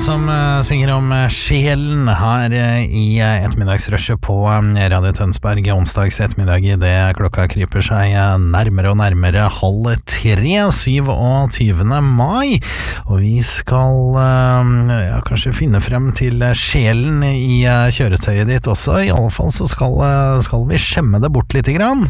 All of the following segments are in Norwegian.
som synger om sjelen her i ettermiddagsrushet på Radio Tønsberg onsdags ettermiddag i det klokka kryper seg nærmere og nærmere 2:30, 27. mai, og vi skal kanskje finne frem til sjelen i kjøretøyet ditt også. I alle fall så skal vi skjemme det bort litt grann.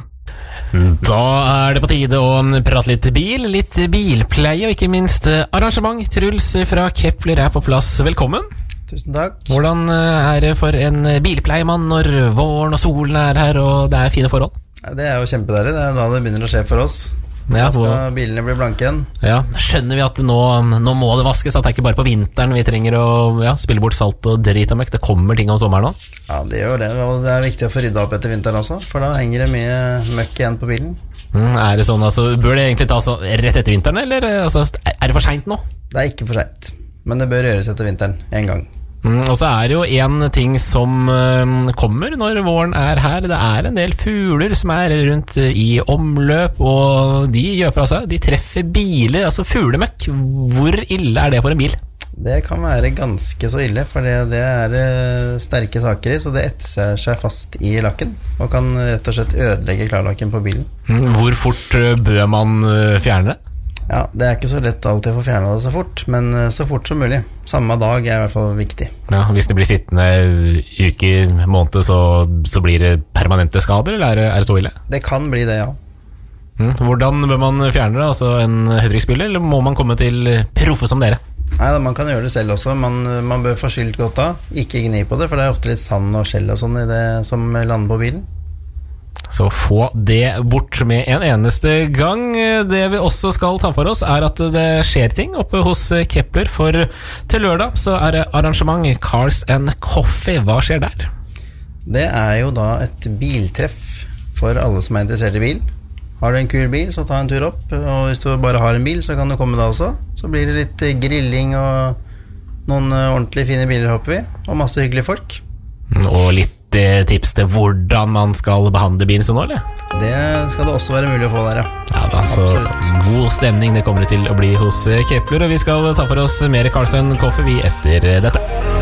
Da det på tide å prate litt bil, litt bilpleie og ikke minst arrangement. Truls fra Kepler på plass, velkommen. Tusen takk. Hvordan det for en bilpleiemann når våren og solen her og det fine forhold? Det jo kjempedeilig, det da det begynner å skje for oss. Da skal bilene bli blanke igjen. Ja, skjønner vi at nå må det vaskes, at det ikke bare på vinteren vi trenger å spille bort salt og drit og møkk. Det kommer ting om sommeren nå. Ja, det gjør det, og det viktig å få rydda opp etter vinteren også, for da henger det mye møkk igjen på bilen. Det sånn, altså, bør det egentlig ta rett etter vinteren, eller det for sent nå? Det ikke for sent, men det bør gjøres etter vinteren en gang. Og så det jo en ting som kommer når våren her. Det en del fugler som rundt i omløp, og de gjør fra seg. De treffer biler, altså fuglemøkk. Hvor ille det for en bil? Det kan være ganske så ille, for det sterke saker i, så det etser seg fast i lakken, og kan rett og slett ødelegge klarlakken på bilen. Hvor fort bør man fjerne det? Ja, det ikke så lett alltid å få fjernet det så fort, men så fort som mulig. Samme dag I hvert fall viktig. Ja, hvis det blir sittende uker, måneder, så blir det permanente skader, eller det så ille? Det kan bli det, ja. Hvordan bør man fjerne det? Altså en høytrykksspyler, eller må man komme til proffe som dere? Nei, man kan gjøre det selv også. Man bør få skylt godt av. Ikke gni på det, for det ofte litt sand og skjell og sånn I det som lander på bilen. Så få det bort med en eneste gang. Det vi også skal ta for oss at det skjer ting oppe hos Kepler, for til lørdag så det arrangement Cars and Coffee. Hva skjer der? Det jo da et biltreff for alle som interessert I bil. Har du en kul bil, så ta en tur opp, og hvis du bare har en bil, så kan du komme da også. Så blir det litt grilling og noen ordentlig fine biler håper vi, og masse hyggelige folk. Og litt tips til hvordan man skal behandle bilen sånn nå, eller? Det skal det også være mulig å få der, ja. Ja da, så god stemning det kommer til å bli hos Kepler, og vi skal ta for oss mer Cars and Coffee vi etter dette.